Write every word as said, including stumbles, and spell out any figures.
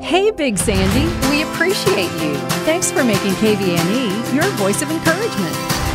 Hey, Big Sandy, we appreciate you. Thanks for making K V N E your voice of encouragement.